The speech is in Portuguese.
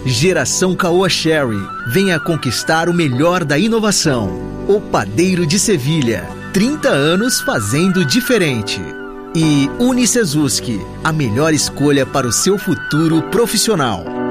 Geração Caoa Chery, venha conquistar o melhor da inovação. O Padeiro de Sevilha, 30 anos fazendo diferente. E Unicesuski, a melhor escolha para o seu futuro profissional.